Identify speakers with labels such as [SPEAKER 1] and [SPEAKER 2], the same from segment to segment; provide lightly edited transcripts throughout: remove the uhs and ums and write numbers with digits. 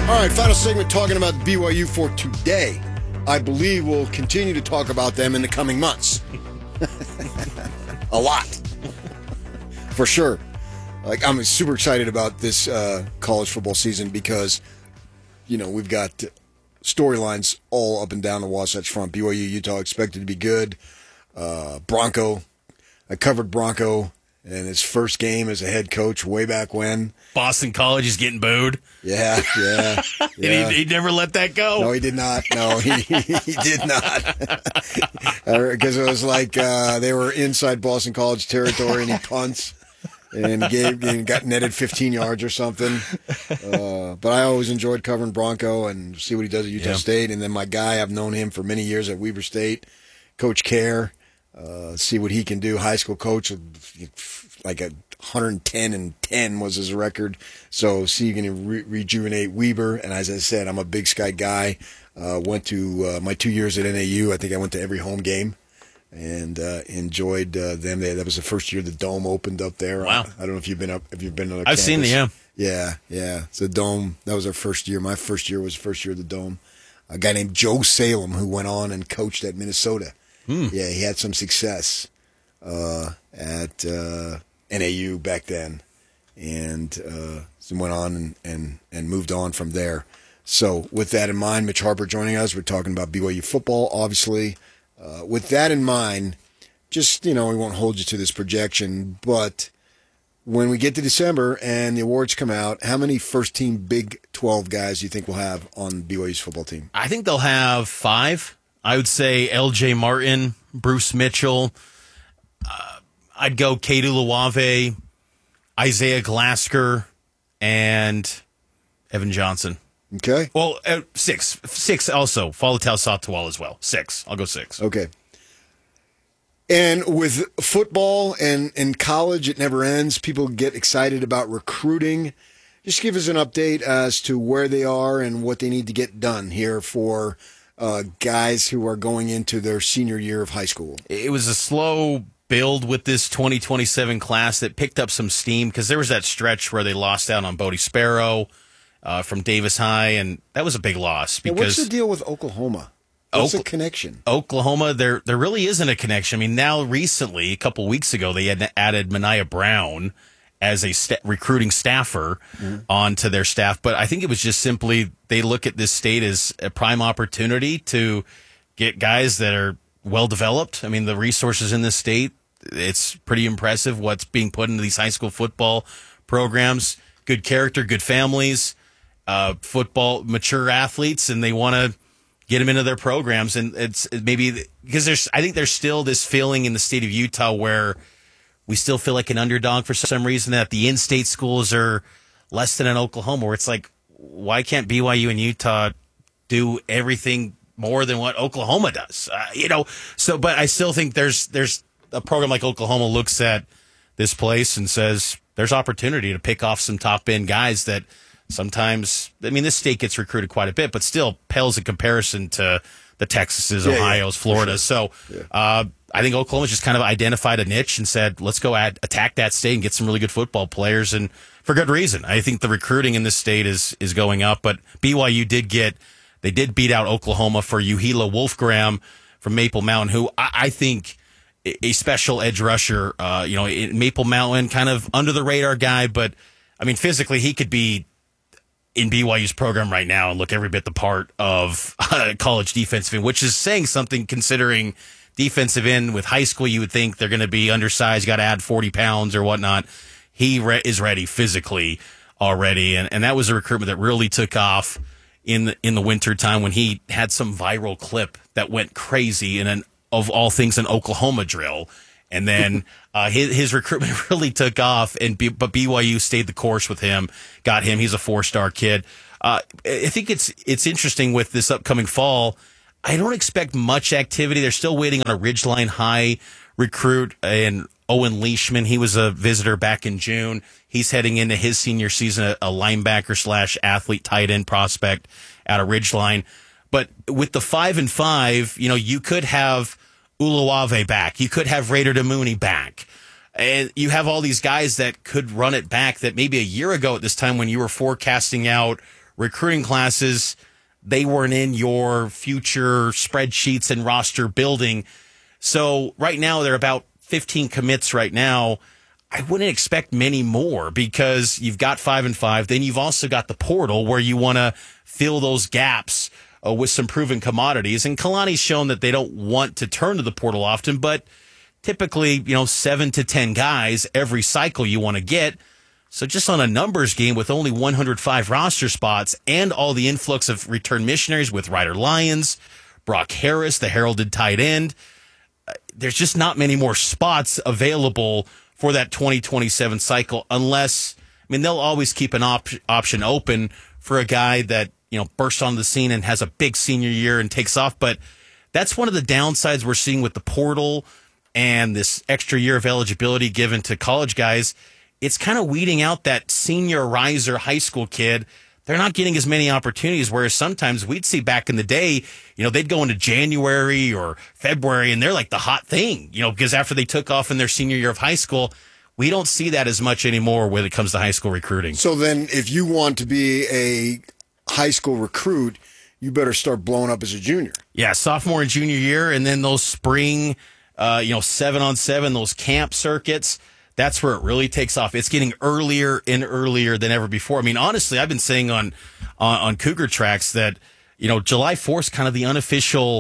[SPEAKER 1] All right, final segment talking about BYU for today. I believe we'll continue to talk about them in the coming months. A lot. For sure. I'm super excited about this college football season because, we've got storylines all up and down the Wasatch Front. BYU, Utah expected to be good. Bronco. I covered Bronco in his first game as a head coach way back when.
[SPEAKER 2] Boston College is getting booed.
[SPEAKER 1] Yeah.
[SPEAKER 2] And he never let that go.
[SPEAKER 1] No, he did not. No, he did not. Because it was like they were inside Boston College territory and he punts and got netted 15 yards or something. But I always enjoyed covering Bronco and see what he does at Utah State. And then my guy, I've known him for many years at Weber State, Coach Kerr. See what he can do. High school coach, like 110-10 was his record. So see, you can rejuvenate Weber. And as I said, I'm a Big Sky guy. Went to my 2 years at NAU. I think I went to every home game and enjoyed them. That was the first year the Dome opened up there.
[SPEAKER 2] Wow.
[SPEAKER 1] I don't know if you've been up. If you've been to the
[SPEAKER 2] I've
[SPEAKER 1] campus.
[SPEAKER 2] seen the
[SPEAKER 1] Yeah. So the Dome. That was our first year. My first year was the first year of the Dome. A guy named Joe Salem who went on and coached at Minnesota. Yeah, he had some success at NAU back then, and so went on and moved on from there. So with that in mind, Mitch Harper joining us. We're talking about BYU football, obviously. With that in mind, just, we won't hold you to this projection, but when we get to December and the awards come out, how many first-team Big 12 guys do you think we'll have on BYU's football team?
[SPEAKER 2] I think they'll have 5. I would say L.J. Martin, Bruce Mitchell. I'd go Kade Uluwave, Isaiah Glasker, and Evan Johnson.
[SPEAKER 1] Okay.
[SPEAKER 2] Well, 6. 6 also. Falatau Satawal as well. 6. I'll go 6.
[SPEAKER 1] Okay. And with football and in college, it never ends. People get excited about recruiting. Just give us an update as to where they are and what they need to get done here for guys who are going into their senior year of high school.
[SPEAKER 2] It was a slow build with this 2027 class that picked up some steam because there was that stretch where they lost out on Bodie Sparrow from Davis High, and that was a big loss. Because
[SPEAKER 1] what's the deal with Oklahoma? What's the connection?
[SPEAKER 2] Oklahoma, there really isn't a connection. I mean, now recently, a couple weeks ago, they had added Mania Brown as a recruiting staffer onto their staff. But I think it was just simply they look at this state as a prime opportunity to get guys that are well-developed. I mean, the resources in this state, it's pretty impressive what's being put into these high school football programs. Good character, good families, football, mature athletes, and they want to get them into their programs. And it's maybe because I think there's still this feeling in the state of Utah where we still feel like an underdog for some reason, that the in-state schools are less than in Oklahoma, where it's like, why can't BYU and Utah do everything more than what Oklahoma does? So, but I still think there's a program like Oklahoma looks at this place and says there's opportunity to pick off some top-end guys that sometimes, I mean, this state gets recruited quite a bit, but still pales in comparison to the Texases, Ohio's, Florida. Sure. So, I think Oklahoma's just kind of identified a niche and said, let's go attack that state and get some really good football players, and for good reason. I think the recruiting in this state is going up, but BYU did beat out Oklahoma for Uhila Wolfgram from Maple Mountain, who I think a special edge rusher, in Maple Mountain, kind of under the radar guy, but I mean, physically he could be in BYU's program right now and look every bit the part of college defensive end, which is saying something considering defensive end with high school, you would think they're going to be undersized, got to add 40 pounds or whatnot. He is ready physically already, and that was a recruitment that really took off in the winter time when he had some viral clip that went crazy in of all things, an Oklahoma drill. And then his recruitment really took off, but BYU stayed the course with him, got him. He's a 4-star kid. I think it's interesting with this upcoming fall. I don't expect much activity. They're still waiting on a Ridgeline High recruit and Owen Leishman. He was a visitor back in June. He's heading into his senior season, a linebacker / athlete tight end prospect out of Ridgeline. But with the 5-5, you could have Uluwave back. You could have Raider DeMooney back. And you have all these guys that could run it back that maybe a year ago at this time when you were forecasting out recruiting classes, they weren't in your future spreadsheets and roster building. So right now, they're about 15 commits right now. I wouldn't expect many more because you've got 5 and 5. Then you've also got the portal where you want to fill those gaps with some proven commodities. And Kalani's shown that they don't want to turn to the portal often, but typically, 7 to 10 guys every cycle you want to get. So just on a numbers game with only 105 roster spots and all the influx of return missionaries with Ryder Lyons, Brock Harris, the heralded tight end, there's just not many more spots available for that 2027 cycle unless, they'll always keep an option open for a guy that, bursts on the scene and has a big senior year and takes off. But that's one of the downsides we're seeing with the portal and this extra year of eligibility given to college guys. It's kind of weeding out that senior riser high school kid. They're not getting as many opportunities, whereas sometimes we'd see back in the day, they'd go into January or February and they're like the hot thing, because after they took off in their senior year of high school, we don't see that as much anymore when it comes to high school recruiting.
[SPEAKER 1] So then if you want to be a high school recruit, you better start blowing up as a junior.
[SPEAKER 2] Yeah, sophomore and junior year, and then those spring, 7-on-7, those camp circuits. That's where it really takes off. It's getting earlier and earlier than ever before. Honestly, I've been saying on Cougar Tracks that, July 4th is kind of the unofficial,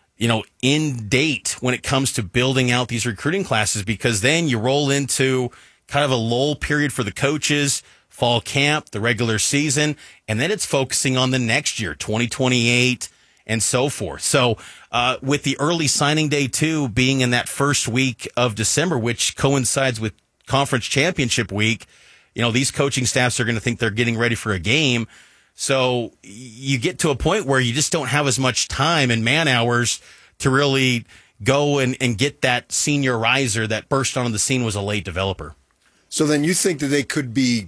[SPEAKER 2] end date when it comes to building out these recruiting classes, because then you roll into kind of a lull period for the coaches, fall camp, the regular season, and then it's focusing on the next year, 2028, and so forth. So with the early signing day, too, being in that first week of December, which coincides with conference championship week, these coaching staffs are going to think they're getting ready for a game. So you get to a point where you just don't have as much time and man hours to really go and get that senior riser that burst onto the scene was a late developer.
[SPEAKER 1] So then you think that they could be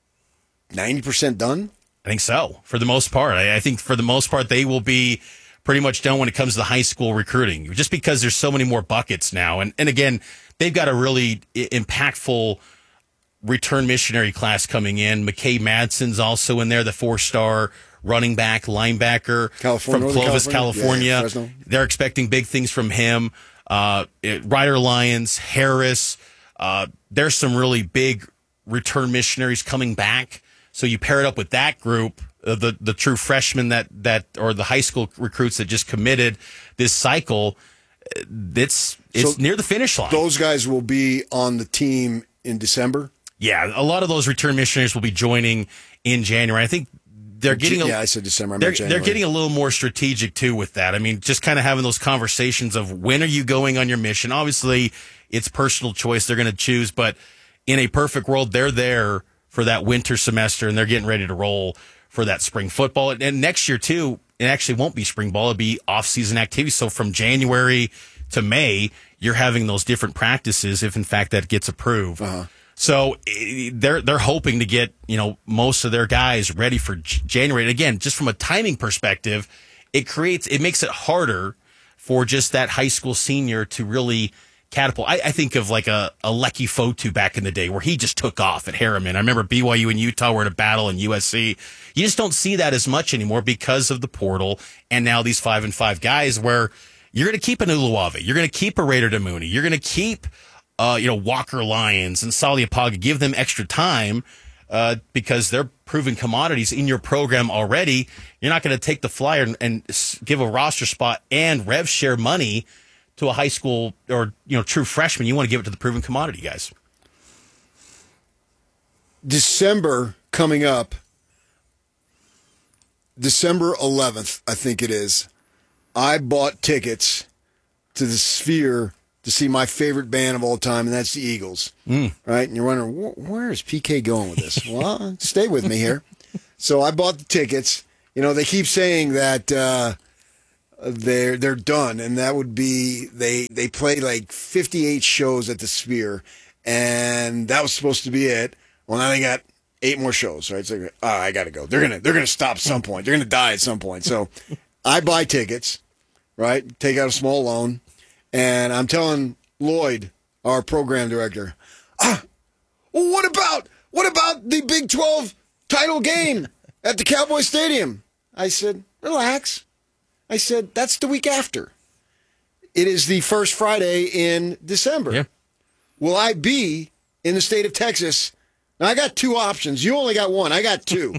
[SPEAKER 1] 90% done?
[SPEAKER 2] I think so, for the most part. I think for the most part, they will be pretty much done when it comes to the high school recruiting, just because there's so many more buckets now. And again, they've got a really impactful return missionary class coming in. McKay Madsen's also in there, the 4-star running back, linebacker from Clovis, California.
[SPEAKER 1] Yeah,
[SPEAKER 2] they're expecting big things from him. Ryder Lyons, Harris. There's some really big return missionaries coming back. So you pair it up with that group, the true freshmen that or the high school recruits that just committed this cycle. It's near the finish line.
[SPEAKER 1] Those guys will be on the team in December.
[SPEAKER 2] Yeah, a lot of those return missionaries will be joining in January. I think they're getting.
[SPEAKER 1] I said December.
[SPEAKER 2] They're getting a little more strategic too with that. Just kind of having those conversations of when are you going on your mission. Obviously, it's personal choice. They're going to choose, but in a perfect world, they're there for that winter semester, and they're getting ready to roll for that spring football. And next year, too, it actually won't be spring ball. It'll be off-season activities. So from January to May, you're having those different practices if, in fact, that gets approved.
[SPEAKER 1] Uh-huh.
[SPEAKER 2] So they're hoping to get, most of their guys ready for January. And again, just from a timing perspective, it makes it harder for just that high school senior to really catapult. I think of like a Lecky Fotu back in the day where he just took off at Harriman. I remember BYU and Utah were in a battle in USC. You just don't see that as much anymore because of the portal and now these 5 and 5 guys where you're going to keep an Uluwave. You're going to keep a Raider Damuni. You're going to keep, Walker Lyons and Saliapaga. Give them extra time because they're proven commodities in your program already. You're not going to take the flyer and give a roster spot and rev share money to a high school or, true freshman. You want to give it to the proven commodity guys.
[SPEAKER 1] December coming up, December 11th, I think it is. I bought tickets to the Sphere to see my favorite band of all time, and that's the Eagles. Right? And you're wondering, where is PK going with this? Well, stay with me here. So I bought the tickets. They keep saying that they're done, and that would be they played like 58 shows at the Sphere, and that was supposed to be it. Well, now they got 8 more shows, right? So I got to go. They're gonna stop at some point. They're gonna die at some point. So I buy tickets, right? Take out a small loan, and I'm telling Lloyd, our program director, well, what about the Big 12 title game at the Cowboy Stadium. I said, relax. I said, that's the week after. It is the first Friday in December.
[SPEAKER 2] Yeah.
[SPEAKER 1] Will I be in the state of Texas? Now, I got two options. You only got one. I got two.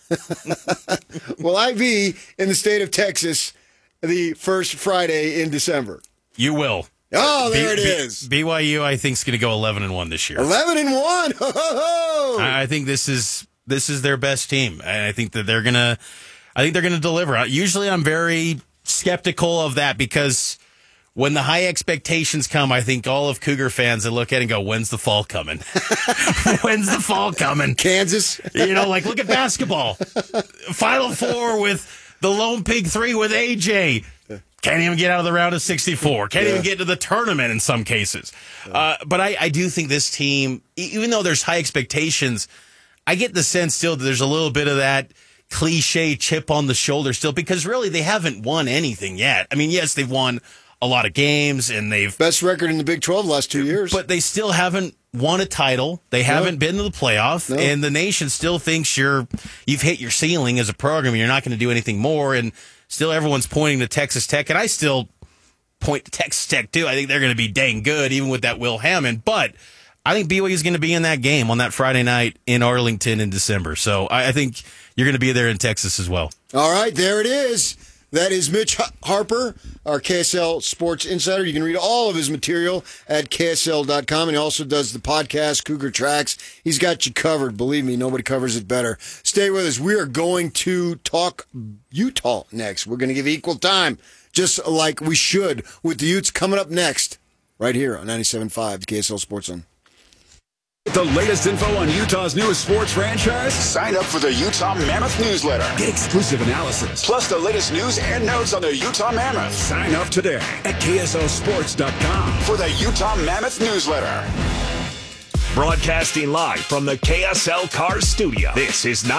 [SPEAKER 1] Will I be in the state of Texas the first Friday in December?
[SPEAKER 2] You will.
[SPEAKER 1] Oh, there it is.
[SPEAKER 2] BYU, I think, is going to go 11-1 this year.
[SPEAKER 1] 11-1. Ho, ho, ho.
[SPEAKER 2] I think this is their best team, and I think that they're gonna deliver. Usually, I'm very skeptical of that because when the high expectations come, I think all of Cougar fans that look at it and go, "When's the fall coming? When's the fall coming?"
[SPEAKER 1] Kansas.
[SPEAKER 2] Like look at basketball, Final Four with the Lone Pig 3 with AJ. Can't even get out of the round of 64. Can't even get to the tournament in some cases. But I do think this team, even though there's high expectations, I get the sense still that there's a little bit of that cliche chip on the shoulder still because really they haven't won anything yet. I mean, yes, they've won a lot of games and they've
[SPEAKER 1] best record in the Big 12 the last 2 years.
[SPEAKER 2] But they still haven't won a title. They haven't been to the playoff, and the nation still thinks you've hit your ceiling as a program and you're not going to do anything more. And still everyone's pointing to Texas Tech, and I still point to Texas Tech too. I think they're going to be dang good even with that Will Hammond. But I think BYU is going to be in that game on that Friday night in Arlington in December. So I think you're going to be there in Texas as well.
[SPEAKER 1] All right, there it is. That is Mitch Harper, our KSL Sports Insider. You can read all of his material at KSL.com, and he also does the podcast, Cougar Tracks. He's got you covered. Believe me, nobody covers it better. Stay with us. We are going to talk Utah next. We're going to give equal time, just like we should, with the Utes coming up next, right here on 97.5, the KSL Sports Zone.
[SPEAKER 3] The latest info on Utah's newest sports franchise? Sign up for the Utah Mammoth newsletter. Get exclusive analysis, plus the latest news and notes on the Utah Mammoth. Sign up today at KSLSports.com for the Utah Mammoth newsletter.
[SPEAKER 4] Broadcasting live from the KSL Cars studio. This is